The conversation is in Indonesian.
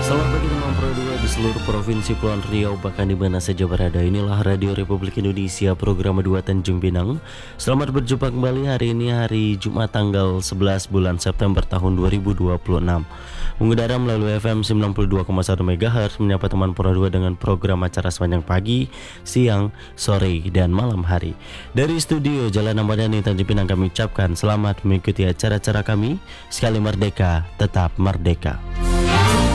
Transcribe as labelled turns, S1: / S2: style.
S1: Selamat pagi teman Pro 2 di seluruh provinsi Pulau Riau, bahkan di mana saja berada. Inilah Radio Republik Indonesia, program 2 Tanjung Pinang. Selamat berjumpa kembali hari ini, hari Jumat tanggal 11 bulan September tahun 2026. Mengudara melalui FM 92,1 MHz, menyapa teman Pro 2 dengan program acara sepanjang pagi, siang, sore, dan malam hari. Dari studio Jalan Ahmadani Tanjung Pinang kami ucapkan selamat mengikuti acara-acara kami. Sekali merdeka, tetap merdeka.